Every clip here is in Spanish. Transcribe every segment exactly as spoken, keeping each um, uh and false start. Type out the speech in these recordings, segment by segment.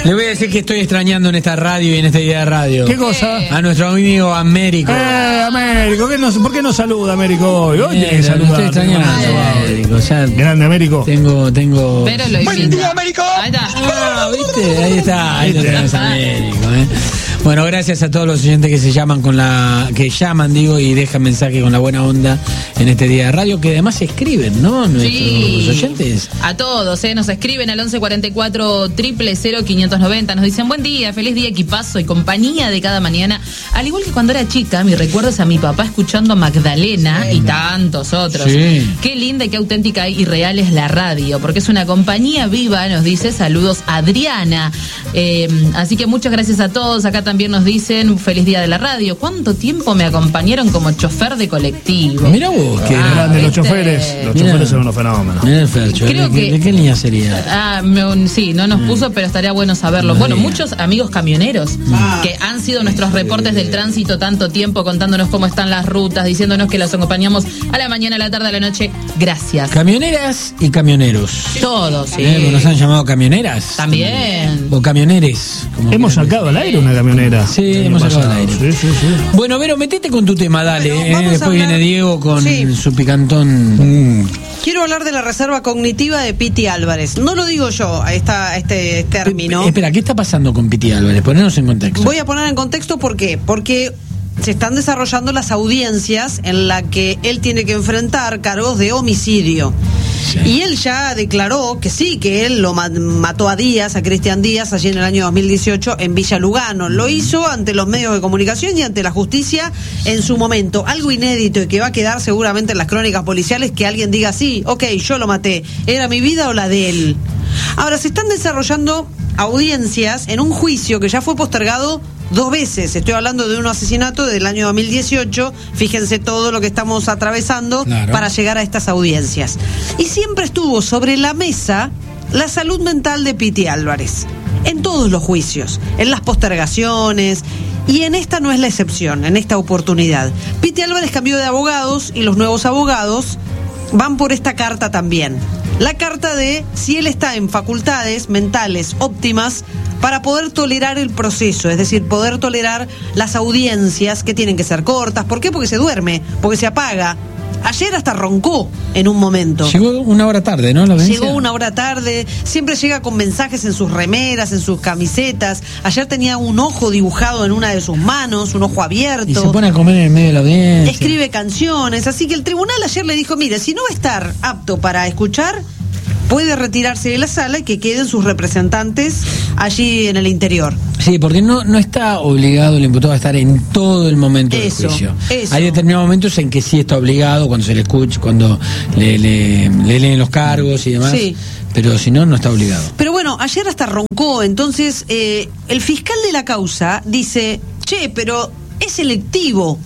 Le voy a decir que estoy extrañando en esta radio y en este día de radio. ¿Qué cosa? A nuestro amigo Américo. Eh, Américo, ¿qué no, ¿por qué no saluda Américo hoy? Hoy tiene que saludar. Estoy extrañando, Américo. O sea, grande Américo. Tengo, tengo. Pero lo ¡Buen día, Américo! Ahí está. Ah, ¿viste? Ahí está, ahí lo tenemos a Américo, ¿eh? Bueno, gracias a todos los oyentes que se llaman con la, que llaman, digo, y dejan mensaje con la buena onda en este día de radio, que además escriben, ¿no? Nuestros Sí. oyentes. A todos, ¿eh? Nos escriben al once cuarenta y cuatro, cero cero cero, quinientos noventa. Nos dicen buen día, feliz día, equipazo y compañía de cada mañana. Al igual que cuando era chica, mi recuerdo es a mi papá escuchando a Magdalena sí. y tantos otros. Sí. Qué linda y qué auténtica y real es la radio, porque es una compañía viva, nos dice. Saludos, Adriana. Eh, así que muchas gracias a todos. Acá también nos dicen feliz día de la radio. ¿Cuánto tiempo me acompañaron como chofer de colectivo? Mira vos, que ah, grande los choferes. Los Mirá. choferes son unos fenómenos. Mira el Fercho, Creo ¿de, que, ¿de qué línea sería? Ah, me, sí, no nos puso, pero estaría bueno saberlo. No bueno, diga. muchos amigos camioneros ah. que han sido nuestros reportes del tránsito tanto tiempo, contándonos cómo están las rutas, diciéndonos que los acompañamos a la mañana, a la tarde, a la noche. Gracias. Camioneras y camioneros. Todos, sí. ¿Eh? ¿Nos han llamado camioneras? También. O camioneres. Como hemos sacado al aire una camionera. Sí, hemos sacado al aire. Sí, sí, sí. Bueno, Vero, metete con tu tema, dale. Bueno, eh. Después hablar... viene Diego con sí. su picantón. Mm. Quiero hablar de la reserva cognitiva de Piti Álvarez. No lo digo yo, a esta, este término. Espera, ¿qué está pasando con Piti Álvarez? Ponernos en contexto. Voy a poner en contexto por qué. Porque se están desarrollando las audiencias en la que él tiene que enfrentar cargos de homicidio. Sí. Y él ya declaró que sí, que él lo ma- mató a Díaz, a Cristian Díaz, allí en el año dos mil dieciocho en Villa Lugano. Lo hizo ante los medios de comunicación y ante la justicia en su momento. Algo inédito y que va a quedar seguramente en las crónicas policiales, que alguien diga, sí, ok, yo lo maté. ¿Era mi vida o la de él? Ahora, se están desarrollando audiencias en un juicio que ya fue postergado dos veces. Estoy hablando de un asesinato del año dos mil dieciocho. Fíjense todo lo que estamos atravesando claro. para llegar a estas audiencias. Y siempre estuvo sobre la mesa la salud mental de Piti Álvarez. En todos los juicios, en las postergaciones, y en esta no es la excepción, en esta oportunidad. Piti Álvarez cambió de abogados y los nuevos abogados van por esta carta también. La carta de si él está en facultades mentales óptimas para poder tolerar el proceso, es decir, poder tolerar las audiencias que tienen que ser cortas. ¿Por qué? Porque se duerme, porque se apaga. Ayer hasta roncó en un momento. Llegó una hora tarde, ¿no? La Llegó una hora tarde, siempre llega con mensajes en sus remeras, en sus camisetas. Ayer tenía un ojo dibujado en una de sus manos, un ojo abierto. Y se pone a comer en el medio de la audiencia. Escribe canciones, así que el tribunal ayer le dijo, mire, si no va a estar apto para escuchar, puede retirarse de la sala y que queden sus representantes allí en el interior. Sí, porque no, no está obligado el imputado a estar en todo el momento del eso, juicio. Eso. Hay determinados momentos en que sí está obligado, cuando se le escucha, cuando le, le, le leen los cargos y demás. Sí. Pero si no, no está obligado. Pero bueno, ayer hasta roncó, entonces eh, el fiscal de la causa dice, che, pero es selectivo.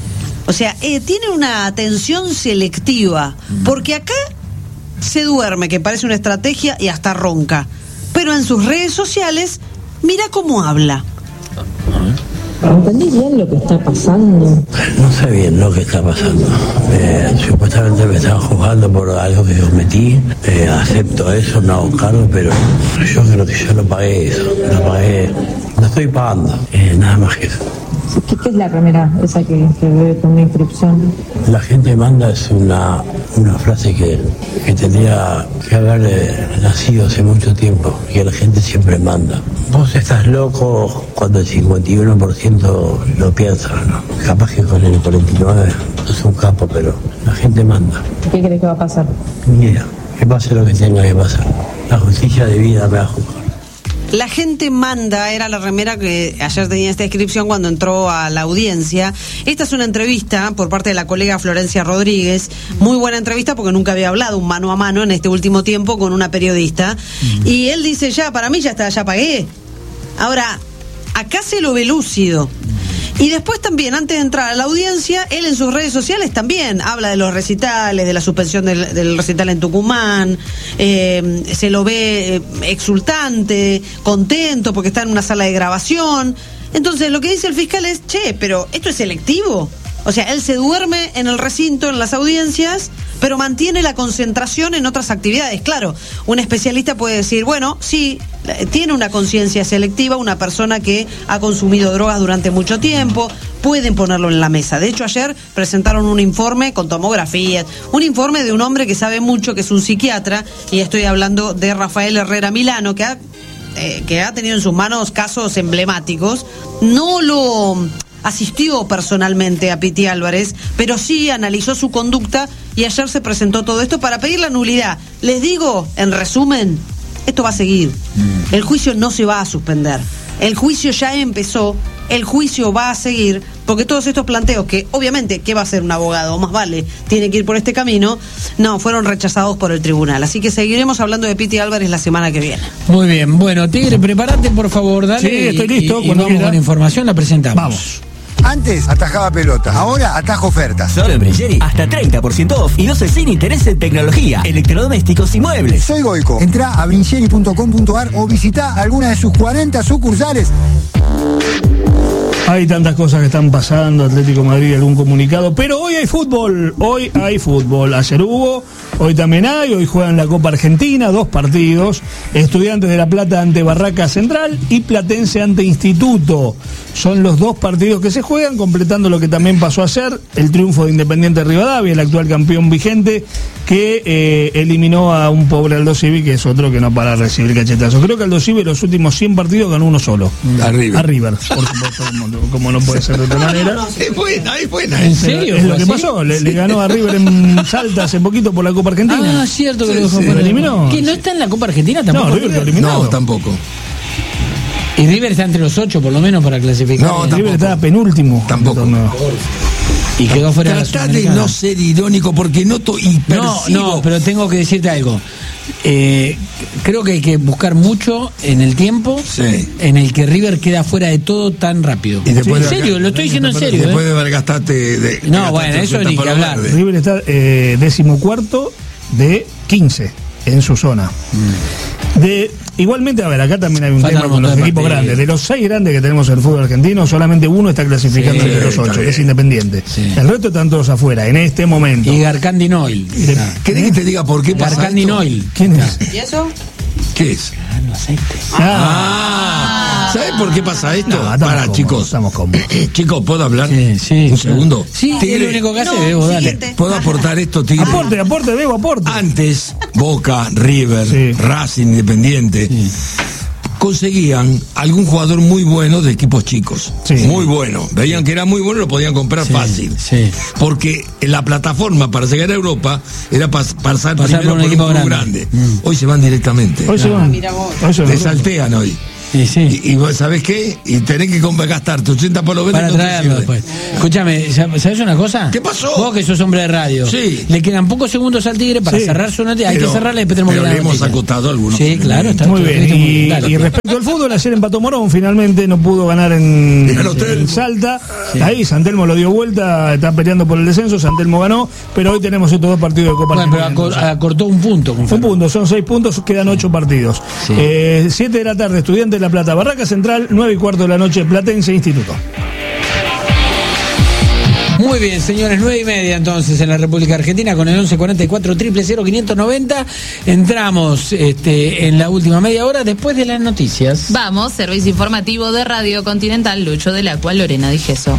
O sea, eh, tiene una atención selectiva, porque acá se duerme, que parece una estrategia, y hasta ronca. Pero en sus redes sociales, mira cómo habla. ¿Entendí bien lo que está pasando? No sé bien lo que está pasando. Eh, supuestamente me estaban juzgando por algo que cometí. Eh, acepto eso, no hago cargo, pero yo creo que yo no pagué eso. No pagué, no estoy pagando. Eh, nada más que eso. ¿Qué, ¿Qué es la remera esa que, que ve con una inscripción? La gente manda es una, una frase que, que tendría que haber eh, nacido hace mucho tiempo, que la gente siempre manda. Vos estás loco cuando el cincuenta y uno por ciento lo piensa, ¿no? Capaz que con el cuarenta y nueve por ciento sos un capo, pero la gente manda. ¿Qué crees que va a pasar? Mira, que pase lo que tenga que pasar. La justicia de vida me va a juzgar. La gente manda, era la remera que ayer tenía esta inscripción cuando entró a la audiencia. Esta es una entrevista por parte de la colega Florencia Rodríguez. Muy buena entrevista porque nunca había hablado un mano a mano en este último tiempo con una periodista. Mm. Y él dice, ya, para mí ya está, ya pagué. Ahora, acá se lo ve lúcido. Y después también, antes de entrar a la audiencia, él en sus redes sociales también habla de los recitales, de la suspensión del, del recital en Tucumán, eh, se lo ve eh, exultante, contento porque está en una sala de grabación. Entonces lo que dice el fiscal es, che, pero esto es selectivo. O sea, él se duerme en el recinto, en las audiencias, pero mantiene la concentración en otras actividades. Claro, un especialista puede decir, bueno, sí, tiene una conciencia selectiva, una persona que ha consumido drogas durante mucho tiempo, pueden ponerlo en la mesa. De hecho, ayer presentaron un informe con tomografías, un informe de un hombre que sabe mucho, que es un psiquiatra, y estoy hablando de Rafael Herrera Milano, que ha, eh, que ha tenido en sus manos casos emblemáticos. No lo asistió personalmente a Piti Álvarez, pero sí analizó su conducta y ayer se presentó todo esto para pedir la nulidad. Les digo, en resumen, esto va a seguir. El juicio no se va a suspender. El juicio ya empezó, el juicio va a seguir, porque todos estos planteos que, obviamente, ¿qué va a hacer un abogado? Más vale, tiene que ir por este camino, no, fueron rechazados por el tribunal. Así que seguiremos hablando de Piti Álvarez la semana que viene. Muy bien, bueno, Tigre, prepárate por favor, dale. Sí, estoy listo. Y, y vamos quiera. Con información, la presentamos. Vamos. Antes atajaba pelota, ahora atajo ofertas. Solo en Bringeri, hasta treinta por ciento off y doce sin interés en tecnología, electrodomésticos y muebles. Soy Goico. Entrá a bringeri punto com punto ar o visitá alguna de sus cuarenta sucursales. Hay tantas cosas que están pasando, Atlético Madrid, algún comunicado, pero hoy hay fútbol, hoy hay fútbol. Ayer hubo, hoy también hay, hoy juegan la Copa Argentina, dos partidos, Estudiantes de La Plata ante Barraca Central y Platense ante Instituto. Son los dos partidos que se juegan, completando lo que también pasó ayer, el triunfo de Independiente Rivadavia, el actual campeón vigente, que eh, eliminó a un pobre Aldo Civi, que es otro que no para de recibir cachetazos. Creo que Aldo Civi los últimos cien partidos ganó uno solo. A River. A River, por supuesto, como, como no puede ser de otra manera. Es buena, es buena. ¿En serio? Es lo que pasó, le, le ganó a River en Salta hace poquito por la Copa Argentina. Ah, cierto que Sí, lo dejó sí. fuera. Lo eliminó. ¿Que no está en la Copa Argentina tampoco? No, River lo eliminó. No, tampoco. Y River está entre los ocho por lo menos para clasificar. No, River tampoco. estaba penúltimo. Tampoco. No. Y quedó fuera de la Tratá de Sudamericana. no ser irónico porque noto y No, percibo. no, pero tengo que decirte algo. Eh, creo que hay que buscar mucho en el tiempo Sí. en el que River queda fuera de todo tan rápido. Y después en de serio, acá- lo estoy diciendo en serio. Después ¿eh? de haber gastado de, de No, gastaste bueno, eso ochenta ni que palos hablar. verdes. River está eh, decimocuarto de quince en su zona. De, igualmente, a ver, acá también hay un Faltan tema un con los montón de equipos partidos. grandes. De los seis grandes que tenemos en el fútbol argentino, solamente uno está clasificando Sí, entre los está ocho, bien. que es Independiente. Sí. El resto están todos afuera, en este momento. Y Garcandi Noil. De- ¿Querés que te diga por qué pasa Garcandi esto? Noil. ¿Quién es? ¿Y eso? ¿Qué es? Ah, Ah, ¿sabes por qué pasa esto? no, estamos Para, cómodos, chicos. estamos cómodos. Chicos, ¿puedo hablar? Sí, sí, Un claro. segundo. Sí, Tigre, es lo único que hace, No, Bebo, dale. siguiente. ¿puedo aportar esto, Tigre? Aporte, aporte, Bebo, aporte. Antes, Boca, River, Sí. Racing, Independiente, conseguían algún jugador muy bueno de equipos chicos. Sí. Muy bueno. Veían que era muy bueno y lo podían comprar Sí, fácil. sí. Porque la plataforma para llegar a Europa era pas- pasar, Pasar primero por un por equipo club grande. grande. Mm. Hoy se van directamente. Hoy se van. mira vos. Hoy se van. Te saltean hoy. Sí, sí. Y, y vos sabés qué? Y tenés que comp- gastarte ochenta palos verdes. Para no te traerlo sirve. después. Escúchame, ¿sabes una cosa? ¿Qué pasó? Vos que sos hombre de radio. Sí. Le quedan pocos segundos al Tigre para Sí. cerrar su noticia. Hay Pero- que cerrarla y después tenemos pero que le dar la hemos noticia. acotado algunos. Sí, claro. Está Muy todo bien, escrito muy- y, dale. y respecto al fútbol, ayer empató Morón, finalmente no pudo ganar en, Y ganó Telmo. en Salta. Ahí San Telmo lo dio vuelta, está peleando por el descenso, San Telmo ganó, pero hoy tenemos estos dos partidos de Copa Bueno, pero Argentina. acor- entonces. acortó un punto. con Un Fernando. punto, son seis puntos, quedan ocho partidos. Sí. Eh, siete de la tarde, Estudiantes de La Plata, Barraca Central, nueve y cuarto de la noche, Platense Instituto. Muy bien, señores, nueve y media entonces en la República Argentina con el once cuarenta y cuatro cero cero quinientos noventa. Entramos este, en la última media hora después de las noticias. Vamos, servicio informativo de Radio Continental, Lucho de la cual Lorena Dijeso.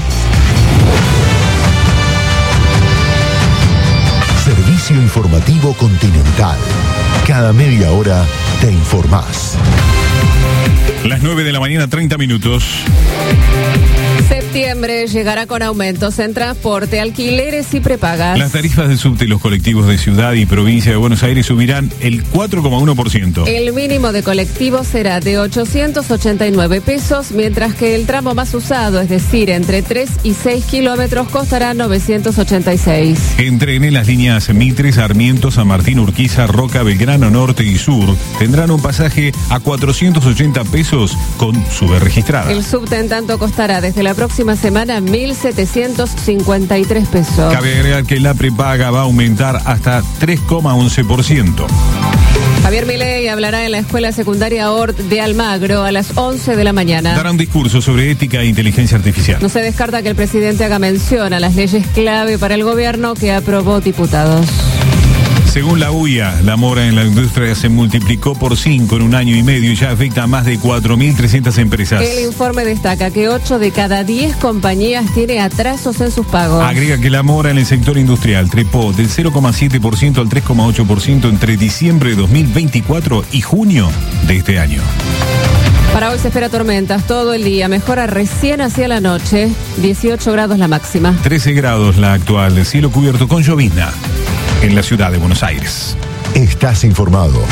Servicio informativo Continental. Cada media hora te informás. Las nueve de la mañana, treinta minutos. Septiembre llegará con aumentos en transporte, alquileres y prepagas. Las tarifas del subte y los colectivos de ciudad y provincia de Buenos Aires subirán el cuatro coma uno por ciento. El mínimo de colectivo será de ochocientos ochenta y nueve pesos, mientras que el tramo más usado, es decir, entre tres y seis kilómetros, costará novecientos ochenta y seis. Entren en las líneas Mitre, Sarmiento, San Martín, Urquiza, Roca, Belgrano Norte y Sur. Tendrán un pasaje a cuatrocientos ochenta pesos con sube registrada. El subte, en tanto, costará desde la próxima semana mil setecientos cincuenta y tres pesos. Cabe agregar que la prepaga va a aumentar hasta tres coma once por ciento. Javier Milei Milei hablará en la Escuela Secundaria Ort de Almagro a las once de la mañana. Dará un discurso sobre ética e inteligencia artificial. No se descarta que el presidente haga mención a las leyes clave para el gobierno que aprobó diputados. Según la U I A, la mora en la industria se multiplicó por cinco en un año y medio y ya afecta a más de cuatro mil trescientas empresas. El informe destaca que ocho de cada diez compañías tiene atrasos en sus pagos. Agrega que la mora en el sector industrial trepó del cero coma siete por ciento al tres coma ocho por ciento entre diciembre de dos mil veinticuatro y junio de este año. Para hoy se espera tormentas todo el día, mejora recién hacia la noche, dieciocho grados la máxima. trece grados la actual, de cielo cubierto con llovizna en la ciudad de Buenos Aires. Estás informado.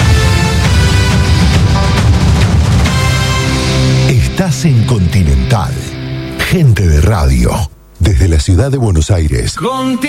Estás en Continental. Gente de radio. Desde la ciudad de Buenos Aires.